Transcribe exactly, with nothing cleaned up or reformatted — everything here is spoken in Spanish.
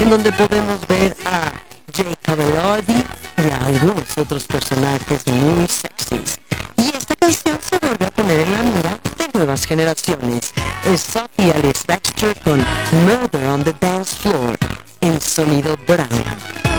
en donde podemos ver a Jacob Elordi y a algunos otros personajes muy sexys. Y esta canción se vuelve a poner en la mira de nuevas generaciones. Es Sophie Alice Baxter con Murder on the Dance Floor en Sonido Brown.